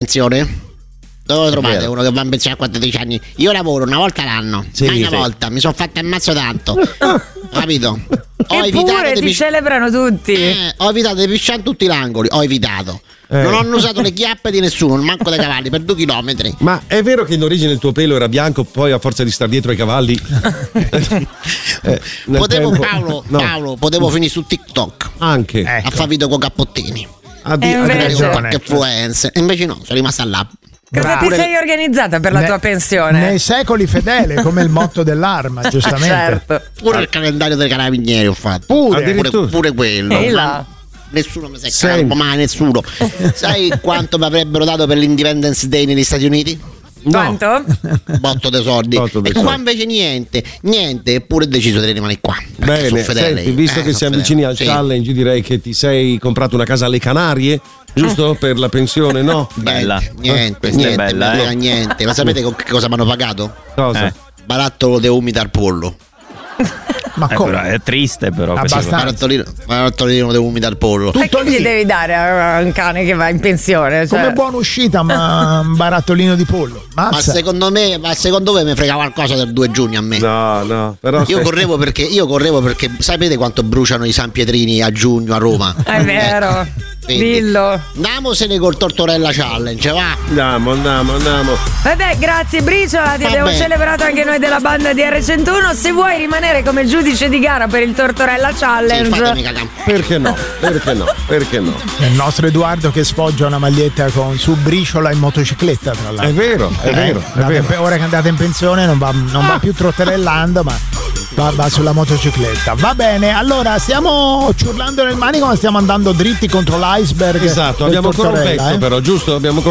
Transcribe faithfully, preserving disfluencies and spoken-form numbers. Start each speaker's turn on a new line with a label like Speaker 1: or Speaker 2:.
Speaker 1: pensione? Dove lo trovate
Speaker 2: Vero.
Speaker 1: uno che va in pensione a quattordici anni? Io lavoro una volta l'anno,
Speaker 2: Sì,
Speaker 1: mai una
Speaker 2: sì.
Speaker 1: volta, mi sono fatto ammazzo tanto. Capito? Ho
Speaker 3: Eppure
Speaker 1: di
Speaker 3: ti
Speaker 1: pis-
Speaker 3: celebrano tutti.
Speaker 1: eh, ho evitato di pisciare in tutti gli angoli, ho evitato.
Speaker 2: Eh.
Speaker 1: Non ho usato le chiappe di nessuno, manco dei cavalli, per due chilometri.
Speaker 2: Ma è vero che in origine il tuo pelo era bianco, poi a forza di star dietro ai cavalli. eh, nel
Speaker 1: Potevo,
Speaker 2: tempo-
Speaker 1: Paolo,
Speaker 2: no.
Speaker 1: Paolo, potevo finire su TikTok
Speaker 2: Anche.
Speaker 4: Eh.
Speaker 1: a fare video con cappottini.
Speaker 2: Addi-
Speaker 3: E invece-
Speaker 1: Magari con
Speaker 4: ragione.
Speaker 1: qualche influencer. E invece no, sono rimasta là.
Speaker 3: Cosa
Speaker 4: Bravo.
Speaker 3: ti sei organizzata per la
Speaker 4: Ne-
Speaker 3: tua pensione?
Speaker 4: Nei secoli fedele, come il motto dell'arma, giustamente.
Speaker 3: Certo.
Speaker 1: Pure il calendario dei carabinieri ho fatto.
Speaker 4: Pure.
Speaker 1: Pure,
Speaker 2: Addirittura.
Speaker 1: pure quello.
Speaker 3: Ehi là.
Speaker 1: Ma nessuno mi si è
Speaker 2: Senti.
Speaker 1: calmo, mai nessuno. Sai quanto mi avrebbero dato per l'Independence Day negli Stati Uniti?
Speaker 2: No.
Speaker 3: Quanto?
Speaker 1: Botto dei soldi.
Speaker 2: Botto dei
Speaker 1: E qua
Speaker 2: soldi.
Speaker 1: invece niente, niente, eppure ho deciso di rimanere qua. perché sono
Speaker 2: Bene,
Speaker 1: fedele.
Speaker 2: senti, visto
Speaker 1: Eh,
Speaker 2: che
Speaker 1: sono
Speaker 2: siamo
Speaker 1: fedele.
Speaker 2: vicini al
Speaker 1: Sì.
Speaker 2: challenge, direi che ti sei comprato una casa alle Canarie, giusto? Per la pensione, no?
Speaker 5: Bella.
Speaker 1: Niente,
Speaker 5: Questa è
Speaker 1: niente,
Speaker 5: bella,
Speaker 1: niente,
Speaker 5: eh.
Speaker 1: niente. Ma sapete con che cosa mi hanno pagato?
Speaker 2: Cosa?
Speaker 5: Eh.
Speaker 1: Barattolo de umida al pollo.
Speaker 4: Ma
Speaker 5: Eh,
Speaker 4: come?
Speaker 5: però è triste però questa
Speaker 4: Abbastanza.
Speaker 5: cosa.
Speaker 1: Barattolino, barattolino de umida al pollo.
Speaker 3: E
Speaker 4: Tutto
Speaker 3: che gli
Speaker 4: lì.
Speaker 3: devi dare a un cane che va in pensione? Cioè,
Speaker 4: Come buona uscita, ma un barattolino di pollo.
Speaker 1: Ma
Speaker 4: Mazza.
Speaker 1: secondo me, ma secondo voi mi frega qualcosa del due giugno a me?
Speaker 2: No, no, però
Speaker 1: Io
Speaker 2: se-
Speaker 1: correvo perché io correvo perché sapete quanto bruciano i San Pietrini a giugno a Roma?
Speaker 3: È vero.
Speaker 1: Quindi,
Speaker 3: Dillo.
Speaker 1: Andiamosene col Tortorella Challenge, va!
Speaker 2: Andiamo, andiamo, andiamo.
Speaker 3: Vabbè, grazie Briciola, ti
Speaker 1: Va
Speaker 3: abbiamo
Speaker 1: bene.
Speaker 3: celebrato anche noi della banda di R centouno. Se vuoi rimanere come giudice di gara per il Tortorella
Speaker 1: Sì, fatemi
Speaker 3: Challenge,
Speaker 1: cagare.
Speaker 2: Perché no? Perché no? Perché no?
Speaker 4: È il nostro Edoardo che sfoggia una maglietta con su briciola in motocicletta, tra
Speaker 2: È
Speaker 4: l'altro.
Speaker 2: vero, è vero, è
Speaker 4: Andate in
Speaker 2: vero.
Speaker 4: pe- ora che andate in pensione non va, non va più trotterellando, ma va, va sulla motocicletta. Va bene, allora stiamo ciurlando nel manico, ma stiamo andando dritti contro l'iceberg.
Speaker 2: Esatto,
Speaker 4: del
Speaker 2: abbiamo ancora un
Speaker 4: Tortorella,
Speaker 2: pezzo
Speaker 4: eh.
Speaker 2: però, giusto? Abbiamo ancora